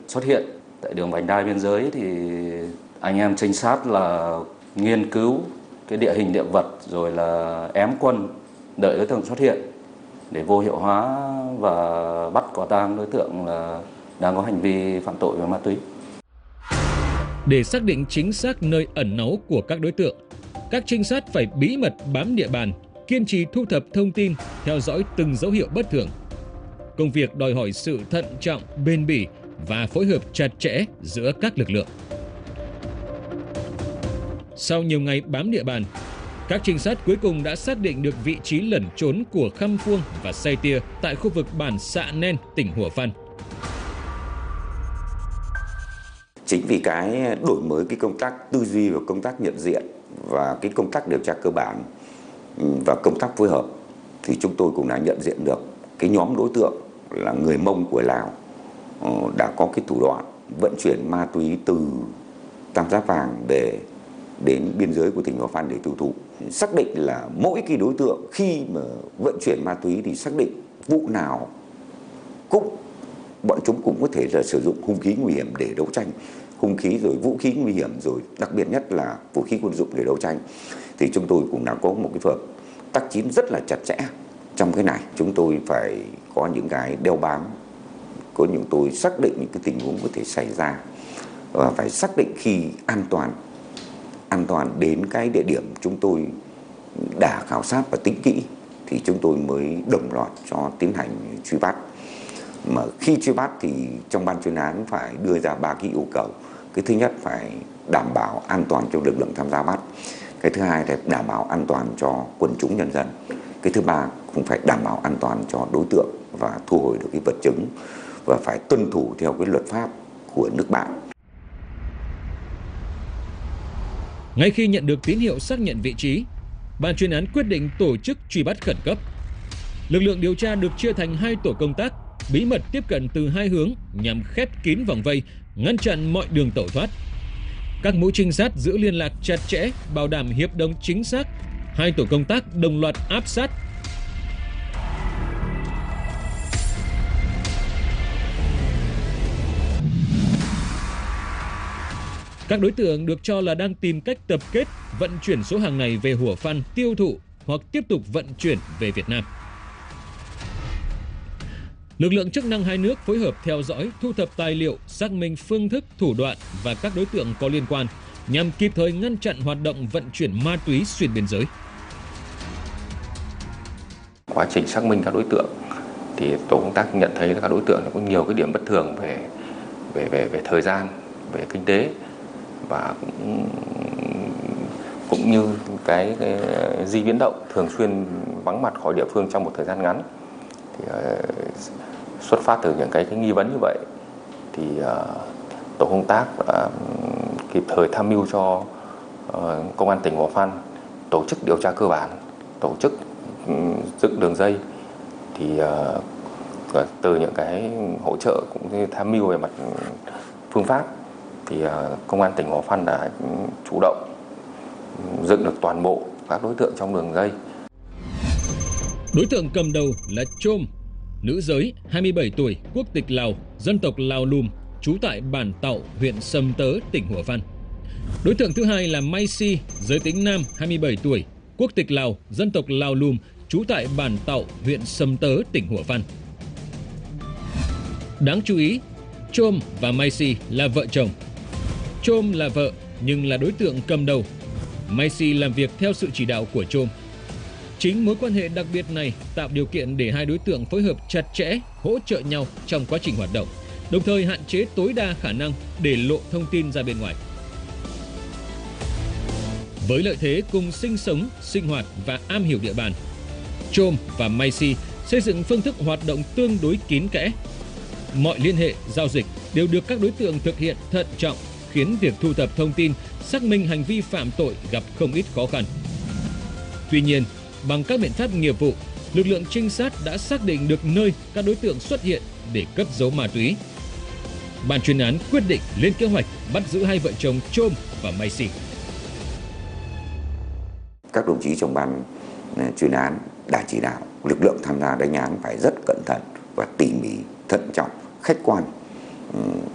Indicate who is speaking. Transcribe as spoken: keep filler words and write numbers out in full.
Speaker 1: xuất hiện tại đường vành đai biên giới thì anh em trinh sát là nghiên cứu cái địa hình địa vật rồi là ém quân đợi đối tượng xuất hiện để vô hiệu hóa và bắt quả tang đối tượng là đang có hành vi phạm tội về ma túy.
Speaker 2: Để xác định chính xác nơi ẩn náu của các đối tượng, các trinh sát phải bí mật bám địa bàn, kiên trì thu thập thông tin, theo dõi từng dấu hiệu bất thường. Công việc đòi hỏi sự thận trọng, bền bỉ và phối hợp chặt chẽ giữa các lực lượng. Sau nhiều ngày bám địa bàn, các trinh sát cuối cùng đã xác định được vị trí lẩn trốn của Khăm Phuông và Say Tia tại khu vực bản Sạ Nen, tỉnh Hủa Phăn.
Speaker 3: Chính vì cái đổi mới cái công tác tư duy và công tác nhận diện và cái công tác điều tra cơ bản và công tác phối hợp thì chúng tôi cũng đã nhận diện được cái nhóm đối tượng là người Mông của Lào đã có cái thủ đoạn vận chuyển ma túy từ Tam Giác Vàng để đến biên giới của tỉnh Hủa Phăn để tiêu thụ. Xác định là mỗi cái đối tượng khi mà vận chuyển ma túy thì xác định vụ nào cũng bọn chúng cũng có thể là sử dụng hung khí nguy hiểm để đấu tranh, hung khí rồi vũ khí nguy hiểm rồi đặc biệt nhất là vũ khí quân dụng để đấu tranh. Thì chúng tôi cũng đã có một cái phối hợp tác chiến rất là chặt chẽ. Trong cái này chúng tôi phải có những cái đeo bám, có những tôi xác định những cái tình huống có thể xảy ra và phải xác định khi an toàn an toàn đến cái địa điểm chúng tôi đã khảo sát và tính kỹ thì chúng tôi mới đồng loạt cho tiến hành truy bắt. Mà khi truy bắt thì trong ban chuyên án phải đưa ra ba cái yêu cầu. Cái thứ nhất phải đảm bảo an toàn cho lực lượng tham gia bắt. Cái thứ hai là đảm bảo an toàn cho quần chúng nhân dân. Cái thứ ba cũng phải đảm bảo an toàn cho đối tượng và thu hồi được cái vật chứng và phải tuân thủ theo cái luật pháp của nước bạn.
Speaker 2: Ngay khi nhận được tín hiệu xác nhận vị trí, ban chuyên án quyết định tổ chức truy bắt khẩn cấp. Lực lượng điều tra được chia thành hai tổ công tác, bí mật tiếp cận từ hai hướng nhằm khép kín vòng vây, ngăn chặn mọi đường tẩu thoát. Các mũi trinh sát giữ liên lạc chặt chẽ, bảo đảm hiệp đồng chính xác. Hai tổ công tác đồng loạt áp sát. Các đối tượng được cho là đang tìm cách tập kết vận chuyển số hàng này về Hủa Phăn tiêu thụ hoặc tiếp tục vận chuyển về Việt Nam. Lực lượng chức năng hai nước phối hợp theo dõi, thu thập tài liệu, xác minh phương thức, thủ đoạn và các đối tượng có liên quan nhằm kịp thời ngăn chặn hoạt động vận chuyển ma túy xuyên biên giới.
Speaker 4: Quá trình xác minh các đối tượng thì tổ công tác nhận thấy là các đối tượng có nhiều cái điểm bất thường về về về về thời gian, về kinh tế và cũng cũng như cái, cái di biến động thường xuyên vắng mặt khỏi địa phương trong một thời gian ngắn. Thì uh, xuất phát từ những cái, cái nghi vấn như vậy thì uh, tổ công tác đã kịp thời tham mưu cho uh, công an tỉnh Hủa Phăn tổ chức điều tra cơ bản, tổ chức um, dựng đường dây. Thì uh, từ những cái hỗ trợ cũng như tham mưu về mặt phương pháp thì uh, công an tỉnh Hủa Phăn đã chủ động dựng được toàn bộ các đối tượng trong đường dây.
Speaker 2: Đối tượng cầm đầu là Chôm, nữ giới, hai mươi bảy tuổi, quốc tịch Lào, dân tộc Lào Lùm, trú tại bản Tậu, huyện Sầm Tớ, tỉnh Hủa Phăn. Đối tượng thứ hai là Mai Si, giới tính nam, hai mươi bảy tuổi, quốc tịch Lào, dân tộc Lào Lùm, trú tại bản Tậu, huyện Sầm Tớ, tỉnh Hủa Phăn. Đáng chú ý, Chôm và Mai Si là vợ chồng. Chôm là vợ nhưng là đối tượng cầm đầu. Mai Si làm việc theo sự chỉ đạo của Chôm. Chính mối quan hệ đặc biệt này tạo điều kiện để hai đối tượng phối hợp chặt chẽ, hỗ trợ nhau trong quá trình hoạt động, đồng thời hạn chế tối đa khả năng để lộ thông tin ra bên ngoài. Với lợi thế cùng sinh sống, sinh hoạt và am hiểu địa bàn, Chôm và Mai Si xây dựng phương thức hoạt động tương đối kín kẽ. Mọi liên hệ, giao dịch đều được các đối tượng thực hiện thận trọng, khiến việc thu thập thông tin, xác minh hành vi phạm tội gặp không ít khó khăn. Tuy nhiên, bằng các biện pháp nghiệp vụ, lực lượng trinh sát đã xác định được nơi các đối tượng xuất hiện để cất giấu ma túy. Ban chuyên án quyết định lên kế hoạch bắt giữ hai vợ chồng Chôm và Mai Si.
Speaker 3: Các đồng chí trong ban chuyên án đã chỉ đạo lực lượng tham gia đánh án phải rất cẩn thận và tỉ mỉ, thận trọng, khách quan